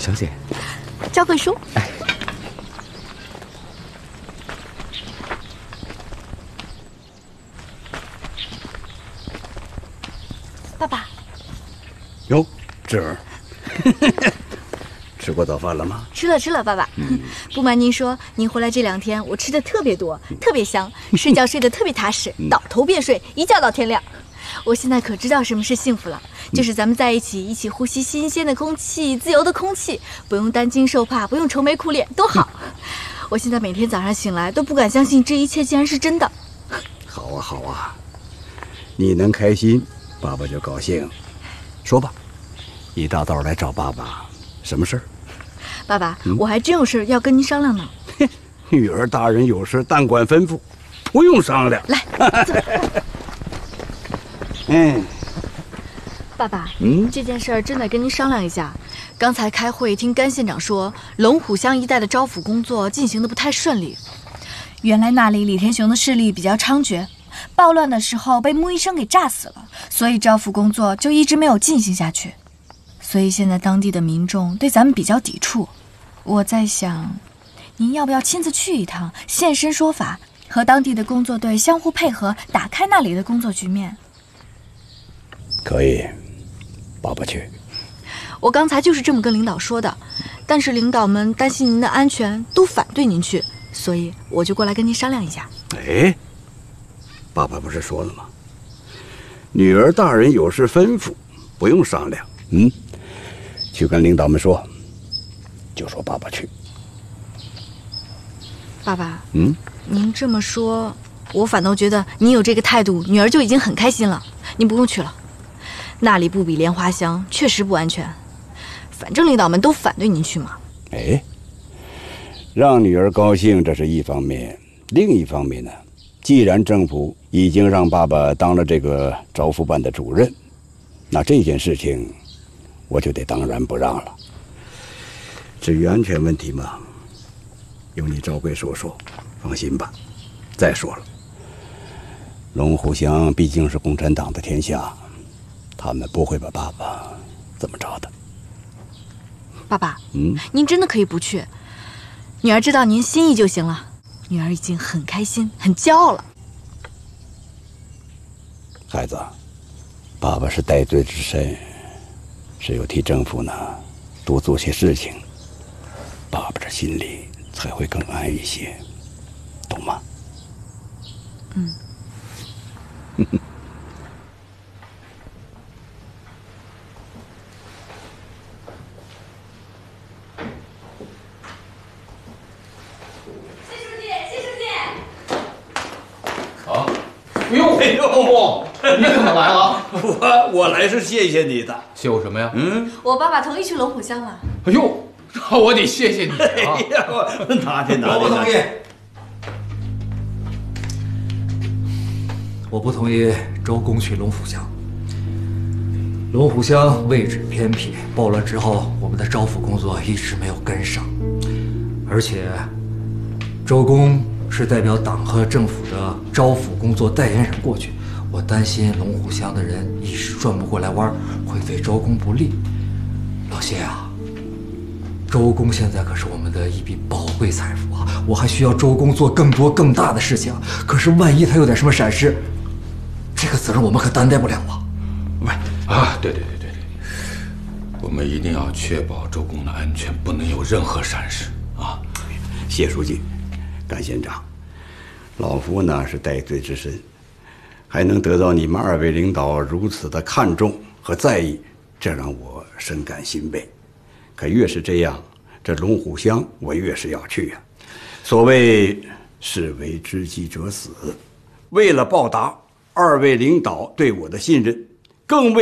小姐， 交份书。 哎， 爸爸。 哟，侄儿，吃过早饭了吗？ 吃了，爸爸。不瞒您说，您回来这2天，我吃的特别多，特别香，睡觉睡得特别踏实，倒头便睡，一觉到天亮。我现在可知道什么是幸福了，就是咱们在一起呼吸新鲜的空气，自由的空气，不用担惊受怕，不用愁眉苦脸，多好。我现在每天早上醒来都不敢相信这一切竟然是真的。 好啊，好啊，你能开心，爸爸就高兴。说吧，一大早来找爸爸，什么事儿？ 爸爸，我还真有事要跟您商量呢。 女儿大人有事但管吩咐，不用商量。 来，坐。爸爸，这件事儿真得跟您商量一下。刚才开会听甘县长说，龙虎乡一带的招抚工作进行的不太顺利。 原来那里李天雄的势力比较猖獗，暴乱的时候被穆医生给炸死了，所以招抚工作就一直没有进行下去。所以现在当地的民众对咱们比较抵触。我在想，您要不要亲自去一趟，现身说法，和当地的工作队相互配合，打开那里的工作局面？ 可以，爸爸去。 我刚才就是这么跟领导说的，但是领导们担心您的安全，都反对您去，所以我就过来跟您商量一下。 哎，爸爸不是说了吗？女儿大人有事吩咐，不用商量。去跟领导们说，就说爸爸去。 爸爸，您这么说，我反倒觉得您有这个态度，女儿就已经很开心了。您不用去了，那里不比莲花乡，确实不安全。反正领导们都反对您去嘛。 哎，让女儿高兴这是一方面，另一方面呢，既然政府已经让爸爸当了这个招抚办的主任，那这件事情我就得当仁不让了。至于安全问题嘛，由你赵贵说说，放心吧。再说了，龙虎乡毕竟是共产党的天下，他们不会把爸爸怎么着的。 爸爸，您真的可以不去，女儿知道您心意就行了。女儿已经很开心，很骄傲了。 孩子，爸爸是戴罪之身，只有替政府呢多做些事情，爸爸这心里才会更安一些，懂吗？ 哎呦，你怎么来了？ 我来是谢谢你的。 谢我什么呀？ 我爸爸同意去龙虎乡了。 哎呦，那我得谢谢你啊！ 哎呀，拿去。 我不同意。我不同意周公去龙虎乡。龙虎乡位置偏僻，暴乱之后，我们的招抚工作一直没有跟上，而且周公是代表党和政府的招抚工作代言人过去，我担心龙虎乡的人一时转不过来弯，会对周公不利。老谢啊，周公现在可是我们的一笔宝贵财富啊，我还需要周公做更多更大的事情。可是万一他有点什么闪失，这个责任我们可担待不了啊。 对，我们一定要确保周公的安全，不能有任何闪失啊！ 谢书记，甘县长，老夫呢是戴罪之身，还能得到你们2位领导如此的看重和在意，这让我深感欣慰。可越是这样，这龙虎乡我越是要去呀。所谓士为知己者死，为了报答2位领导对我的信任，更为